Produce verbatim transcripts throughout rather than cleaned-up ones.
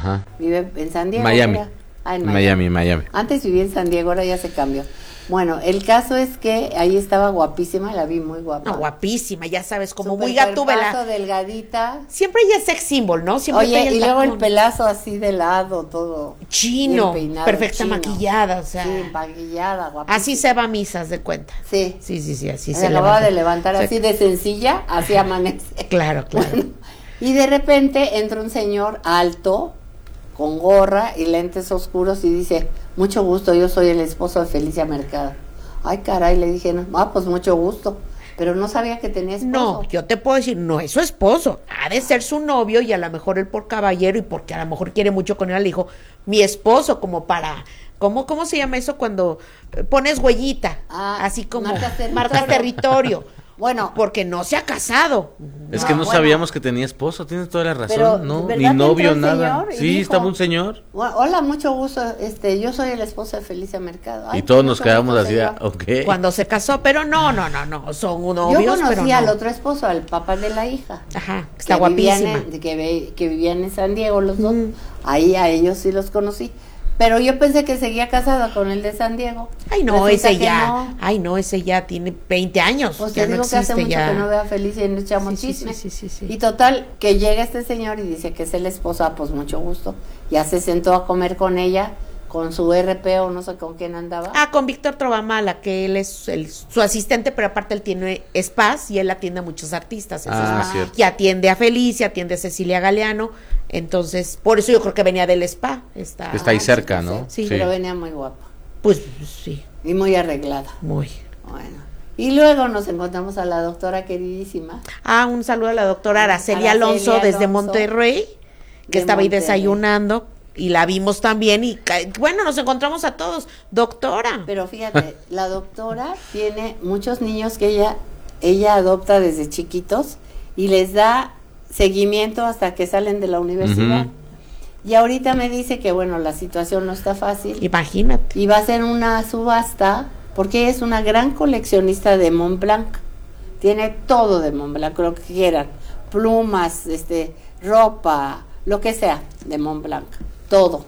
Ajá. Vive en San Diego. Miami. Ah, en Miami, Miami. Antes vivía en San Diego, ahora ya se cambió. Bueno, el caso es que ahí estaba guapísima, la vi muy guapa. No, guapísima, ya sabes, como Súper muy gatúbela. cuerpazo, delgadita. Siempre ella es sex symbol, ¿no? Siempre Oye, y luego el tacón. pelazo así de lado, todo Chino, bien peinado, perfecta chino. maquillada, o sea. Sí, maquillada, guapísima. Así se va a misas de cuenta. Sí. Sí, sí, sí, así Se, se acababa levanta. de levantar Sí. así de sencilla, así amanece. Claro, claro. Bueno, y de repente entra un señor alto, con gorra y lentes oscuros y dice, mucho gusto, yo soy el esposo de Felicia Mercado. Ay, caray, le dije, no, ah, pues mucho gusto, pero no sabía que tenía esposo. No, yo te puedo decir, no es su esposo, ha de ser su novio y a lo mejor él por caballero y porque a lo mejor quiere mucho con él, le dijo, mi esposo, como para, ¿cómo, cómo se llama eso cuando pones huellita? Ah, así como marcas territorio. marcas territorio. Bueno, porque no se ha casado. Es No, que no bueno. sabíamos que tenía esposo, tienes toda la razón, Pero, ¿no? ¿verdad Ni que novio, entró el nada. señor y Sí, dijo, estaba un señor. hola, mucho gusto, este, yo soy el esposo de Felicia Mercado. Ay, Y todos mucho nos quedamos gusto, así, señor. ok. Cuando se casó, pero no, no, no, no, son Yo novios, pero conocí no. al otro esposo, al papá de la hija. Ajá, está que vivían guapísima. en- que, ve- que vivían en San Diego los dos. Mm. Ahí a ellos sí los conocí. Pero yo pensé que seguía casada con el de San Diego. Ay, no, Resulta ese que ya, no. ay, no, ese ya tiene veinte años. Pues ya te no digo que hace existe mucho ya. que no veo a Felicia y nos echamos Sí, sí, chisme. sí, sí, sí, sí. Y total, que llega este señor y dice que es el esposo, ah, pues mucho gusto. Ya se sentó a comer con ella, con su R P o no sé con quién andaba. Ah, con Víctor Trovamala, que él es el- su asistente, pero aparte él tiene spas y él atiende a muchos artistas. en sus Ah, spas. cierto. Y atiende a Felicia, atiende a Cecilia Galeano. Entonces, por eso yo creo que venía del spa. Está, Está ahí Ah, cerca, sí, ¿no? sí, Sí. Pero venía muy guapa Pues sí, y muy arreglada. muy. Bueno. Y luego nos encontramos a la doctora queridísima. Ah, un saludo a la doctora Araceli Araceli Alonso desde Alonso, Monterrey, que de estaba ahí Monterrey. desayunando y la vimos también y ca- bueno, nos encontramos a todos. Doctora. Pero fíjate, la doctora tiene muchos niños que ella, ella adopta desde chiquitos y les da seguimiento hasta que salen de la universidad. Ujú. Y ahorita me dice que bueno, la situación no está fácil Imagínate. y va a hacer una subasta porque ella es una gran coleccionista de Mont Blanc. Tiene todo de Mont Blanc, lo que quieran, plumas, este, ropa, lo que sea de Mont Blanc, todo.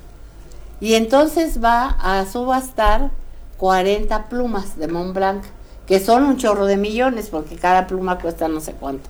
Y entonces va a subastar cuarenta plumas de Mont Blanc, que son un chorro de millones, porque cada pluma cuesta no sé cuánto.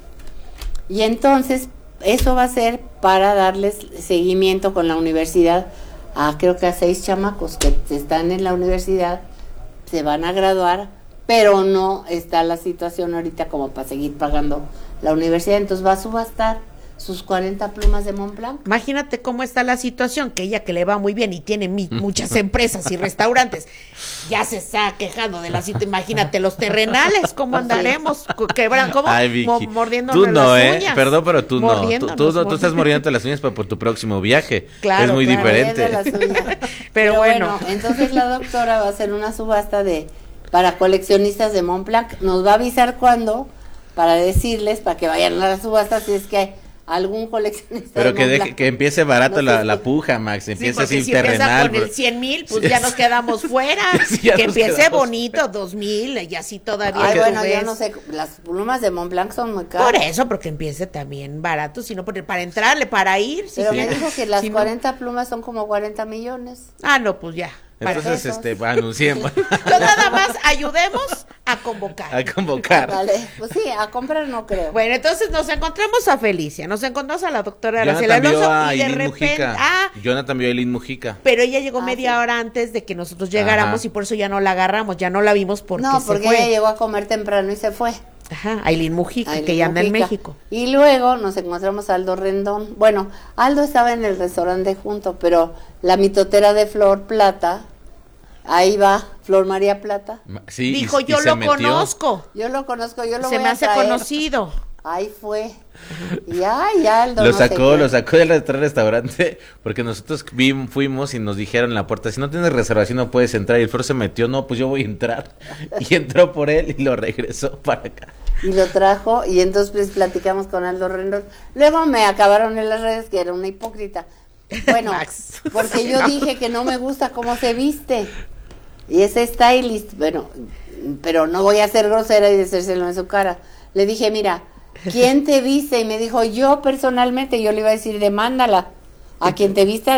Y entonces, eso va a ser para darles seguimiento con la universidad a, creo que a seis chamacos que están en la universidad, se van a graduar, pero no está la situación ahorita como para seguir pagando la universidad, entonces va a subastar sus cuarenta plumas de Mont Blanc. Imagínate cómo está la situación, que ella que le va muy bien y tiene mi- muchas empresas y restaurantes, ya se está quejando de la situación. Imagínate los terrenales, cómo andaremos, Co- quebran, cómo Ay, Vicky. Mo- mordiéndonos Tú no, las ¿eh? uñas. Perdón, pero tú no. Tú, Mordiéndonos, tú, no- tú mordi- estás mordiéndote las uñas para por tu próximo viaje. Claro, es muy claro. diferente. Mordiendo las uñas. Pero bueno. entonces la doctora va a hacer una subasta de para coleccionistas de Mont Blanc. Nos va a avisar cuándo para decirles, para que vayan a la subasta si es que hay algún coleccionista Pero de que Mont deje, Blanc. que empiece barato No la, sé la si- puja, Max. Sí, Empieza porque así si terrenal. empieza con bro. el cien mil, pues Sí. ya nos quedamos fuera. Sí, ya que nos empiece quedamos bonito, dos mil, y así todavía. Ay, tú bueno, yo ves. no sé, las plumas de Mont Blanc son muy caras. Por eso, porque empiece también barato, sino por- para entrarle, para ir. si Pero me quiere. dijo que las Si no- cuarenta plumas son como cuarenta millones. Ah, no, pues ya. para Entonces, pesos. este, anunciemos. Yo nada más ayudemos a convocar. A convocar. Vale, pues sí, a comprar no creo. Bueno, entonces nos encontramos a Felicia, nos encontramos a la doctora Araceli Jonathan vio Alonso a y de Eileen repente, Mujica. ah, Jonathan vio a Eileen Mujica. pero ella llegó Ah, media sí. hora antes de que nosotros llegáramos Ajá. y por eso ya no la agarramos, ya no la vimos porque no, se porque fue. ella llegó a comer temprano y se fue. Ajá, Aileen Mujica, Aileen que ya anda en Mujica. México. Y luego nos encontramos a Aldo Rendón. Bueno, Aldo estaba en el restaurante junto, pero la mitotera de Flor Plata, ahí va, Flor María Plata. Ma- Sí, y- Dijo, y yo se lo metió. conozco, Yo lo conozco, yo lo se voy me a hace traer. conocido. Ahí fue. Y ay, Aldo. Lo no sé sacó, qué. lo sacó del otro restaurante porque nosotros vim- fuimos y nos dijeron en la puerta, si no tienes reservación no puedes entrar. Y el Flor se metió, no, pues yo voy a entrar. Y entró por él y lo regresó para acá. Y lo trajo y entonces pues platicamos con Aldo Rendón. Luego me acabaron en las redes que era una hipócrita. Bueno, Max. porque yo dije que no me gusta cómo se viste. Y es stylist, bueno, pero no voy a ser grosera y decírselo en su cara. Le dije, mira, ¿quién te viste? Y me dijo, yo personalmente, yo le iba a decir, demándala a quien te vista.